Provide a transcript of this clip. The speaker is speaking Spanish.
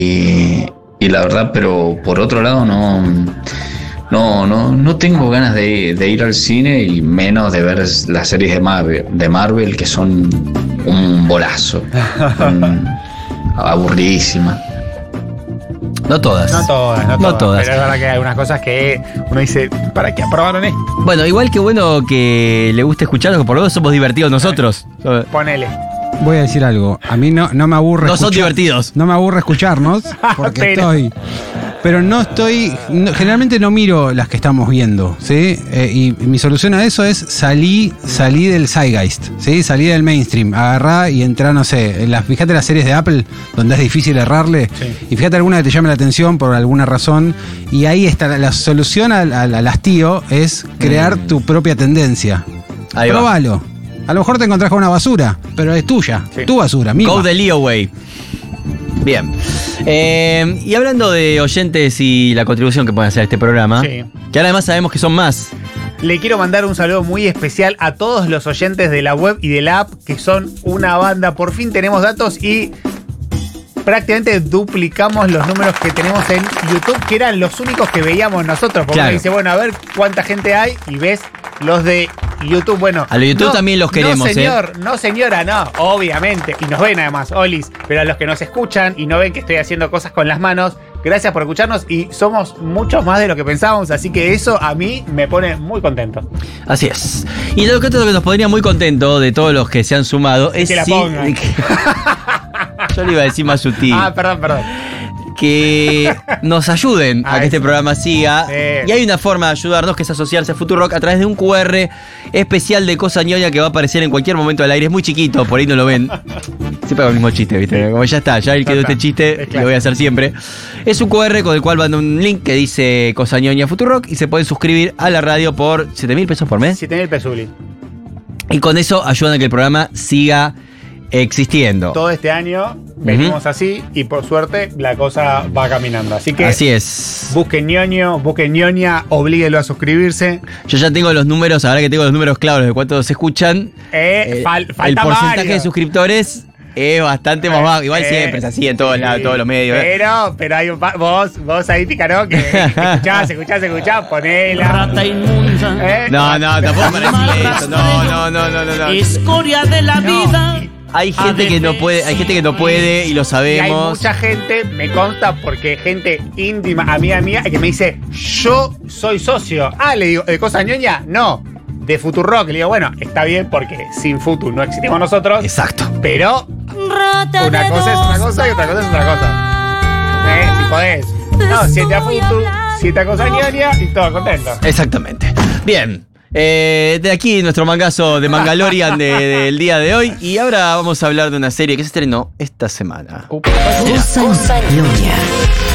y la verdad, pero por otro lado no tengo ganas de ir al cine y menos de ver las series de Marvel que son un bolazo. Aburridísimas. No todas. No todas. Pero es verdad que hay algunas cosas que uno dice, ¿para qué aprobaron esto? Bueno, igual que bueno que le guste escucharnos, que por lo menos somos divertidos nosotros. Ponele. Voy a decir algo. A mí no me aburre. No son divertidos. No me aburre escucharnos porque pero no estoy. Generalmente no miro las que estamos viendo, ¿sí? Y mi solución a eso es salí del zeitgeist, ¿sí? Salí del mainstream. Agarrá y entrá, no sé. Fíjate las series de Apple donde es difícil errarle. Sí. Y fíjate alguna que te llame la atención por alguna razón. Y ahí está. La solución al hastío es crear tu propia tendencia. Ahí Probalo. A lo mejor te encontrás con una basura, pero es tuya, tu basura, misma. Go the Leo way. Bien. Y hablando de oyentes y la contribución que pueden hacer a este programa, que ahora además sabemos que son más. Le quiero mandar un saludo muy especial a todos los oyentes de la web y de la app, que son una banda. Por fin tenemos datos y prácticamente duplicamos los números que tenemos en YouTube, que eran los únicos que veíamos nosotros. Porque uno dice, bueno, a ver cuánta gente hay, y ves los de YouTube. Bueno, a los YouTube también los queremos, no señor, no señora, no, obviamente. Y nos ven además, Olis. Pero a los que nos escuchan y no ven que estoy haciendo cosas con las manos, gracias por escucharnos, y somos muchos más de lo que pensábamos, así que eso a mí me pone muy contento. Así es. Y lo que nos pondría muy contento de todos los que se han sumado es que la pongan. Yo le iba a decir más sutil. Perdón. Que nos ayuden a que este programa siga. Y hay una forma de ayudarnos, que es asociarse a Futurock a través de un QR especial de Cosa Ñoña que va a aparecer en cualquier momento del aire. Es muy chiquito, por ahí no lo ven. Siempre hago el mismo chiste, ¿viste? Como ya está, ya quedó este chiste, lo voy a hacer siempre. Es un QR con el cual van un link que dice Cosa Ñoña Futurock y se pueden suscribir a la radio por 7.000 pesos por mes. 7.000 pesos. Y con eso ayudan a que el programa siga existiendo. Todo este año venimos así y por suerte la cosa va caminando. Así que así es. Busquen ñoña, oblíguelo a suscribirse. Yo ya tengo los números, ahora que tengo los números claros de cuántos se escuchan. Falta el porcentaje Mario de suscriptores es bastante más bajo. Igual siempre es así en todos lados, todos los medios. Pero hay vos ahí, Picaró, que escuchás, ponela. No, tampoco para decir eso. No. Escoria de la vida. Hay gente que no puede, y lo sabemos. Y hay mucha gente, me consta, porque gente íntima, amiga mía, que me dice, yo soy socio. Le digo, ¿de Cosa Ñoña? No, de Futurock. Le digo, bueno, está bien, porque sin Futu no existimos nosotros. Exacto. Pero una cosa es una cosa y otra cosa es otra cosa. Si podés. No, 7 a Futu, 7 a Cosa Ñoña y todo contento. Exactamente. Bien. De aquí nuestro mangazo de Mangalorian del día de hoy. Y ahora vamos a hablar de una serie que se estrenó esta semana. Cosa Ñoña.